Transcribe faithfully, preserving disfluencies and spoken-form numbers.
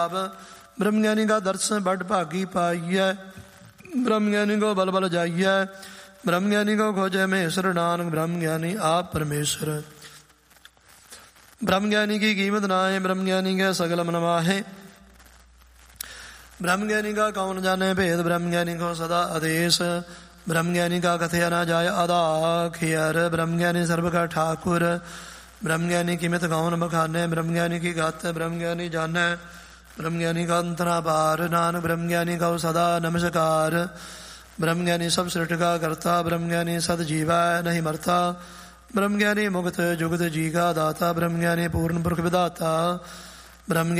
ब्रह्म ज्ञानी का दर्शन बड़ भागी पाइय। ब्रह्म ज्ञानी को बल बल जाइय। ब्रह्म ज्ञानी को खोजे महेश्वर नानक ब्रह्म ज्ञानी आप परमेश्वर। ब्रह्म ज्ञानी की कीमत नाहे ब्रह्म ज्ञानी के सगल मन माहे। ब्रह्म ज्ञानी का कौन जाने भेद ब्रह्म ज्ञानी को सदा आदेश। ब्रह्म ज्ञानी का कथया न जाय अदाखियर। ब्रह्म ज्ञानी सर्व का ठाकुर। ब्रह्म ज्ञानी कीमत कौन बखाने। ब्रह्म ज्ञानी की गात ब्रह्म ज्ञानी जाने। ब्रह्म ज्ञानी का अंतरा पार नानक ब्रह्म ज्ञानी का सदा नमस्कार। ब्रह्म ज्ञानी सब सृष्टि का करता। ब्रह्म ज्ञानी सद जीवा नहीं मरता। ब्रह्म ज्ञानी मुक्त जुगत जी का दाता। ब्रह्म ज्ञानी पूर्ण पुरख विदाता। ब्रह्म